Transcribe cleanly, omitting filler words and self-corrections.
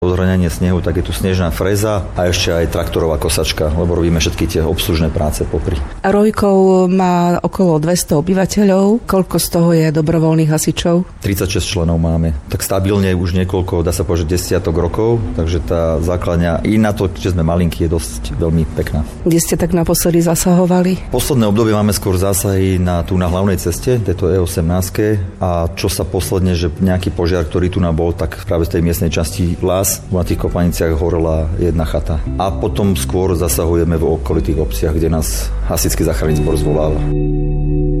Odhraňanie snehu, tak je tu snežná freza a ešte aj traktorová kosačka, lebo robíme všetky tie obslužné práce popri. Rojkov má okolo 200 obyvateľov. Koľko z toho je dobrovoľných hasičov? 36 členov máme. Tak stabilne už niekoľko, dá sa povedať, desiatok rokov, takže tá základňa i na to, že sme malinkí, je dosť veľmi pekná. Kde ste tak naposledy zasahovali? Posledné obdobie máme skôr zásahy na hlavnej ceste, tejto E18, a čo sa posledne, že nejaký požiar, ktorý tu bol, tak práve z tej miestnej časti Lás na tých kopaniciach horela jedna chata. A potom skôr zasahujeme v okolitých obciach, kde nás hasičský záchranný zbor zvoláva.